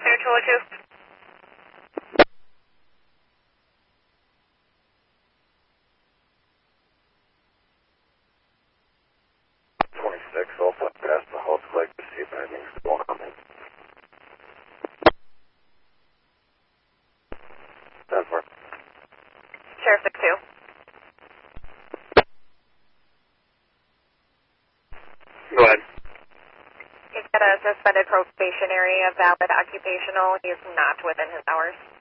202. 26, also past the house flag to see if anything's going on. 10-4. Sheriff 62. Go ahead. He's got a suspended probationary, a valid occupational. He is not within his hours.